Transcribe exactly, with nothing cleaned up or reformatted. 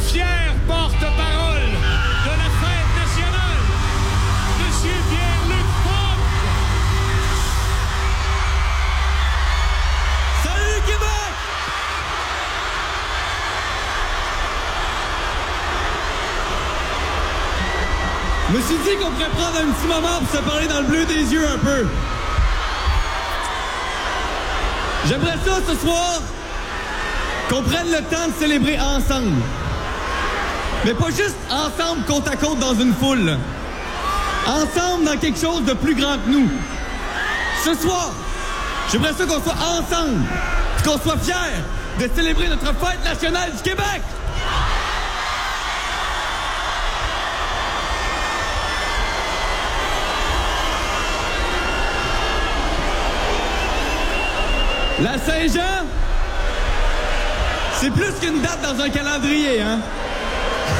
fier porte-parole de la fête nationale, Monsieur Pierre-Luc Funk. Salut Québec! Je me suis dit qu'on pourrait prendre un petit moment pour se parler dans le bleu des yeux un peu. J'aimerais ça ce soir qu'on prenne le temps de célébrer ensemble. Mais pas juste ensemble côte à côte dans une foule. Ensemble dans quelque chose de plus grand que nous. Ce soir, j'aimerais ça qu'on soit ensemble, qu'on soit fiers de célébrer notre fête nationale du Québec. La Saint-Jean, c'est plus qu'une date dans un calendrier, hein?